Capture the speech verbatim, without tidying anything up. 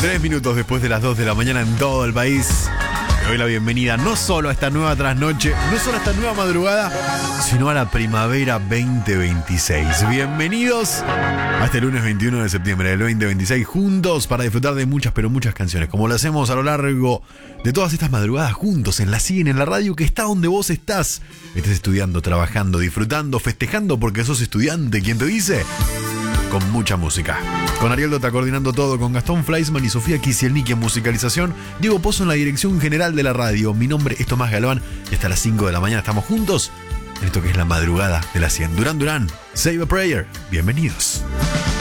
Tres minutos después de las dos de la mañana en todo el país. Te doy la bienvenida no solo a esta nueva trasnoche, no solo a esta nueva madrugada, sino a la primavera veinte veintiséis. Bienvenidos a este lunes veintiuno de septiembre del veinte veintiséis, juntos para disfrutar de muchas, pero muchas canciones, como lo hacemos a lo largo de todas estas madrugadas juntos en la Siguen, en la radio que está donde vos estás. Estés estudiando, trabajando, disfrutando, festejando porque sos estudiante. ¿Quién te dice? Con mucha música. Con Ariel Dota coordinando todo, con Gastón Fleisman y Sofía Kisielniki en musicalización, Diego Pozo en la dirección general de la radio. Mi nombre es Tomás Galván y hasta las cinco de la mañana estamos juntos en esto que es la madrugada de la cien. Durán Durán, Save a Prayer. Bienvenidos.